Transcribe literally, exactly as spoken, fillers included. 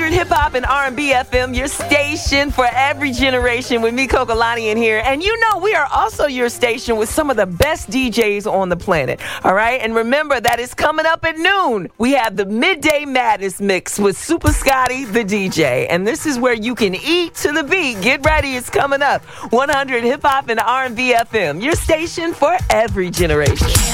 hundred Hip Hop and R and B F M, your station for every generation with me, Coco Lani, in here. And you know, we are also your station with some of the best D Js on the planet. All right? And remember that it's coming up at noon. We have the Midday Madness Mix with Super Scotty, the D J. And this is where you can eat to the beat. Get ready. It's coming up. one hundred Hip Hop and R and B F M, your station for every generation.